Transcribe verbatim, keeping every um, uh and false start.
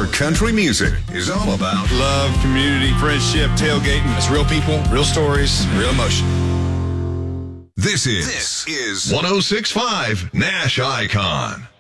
where country music is all about love, community, friendship, tailgating. It's real people, real stories, real emotion. This is, this is one oh six point five Nash Icon.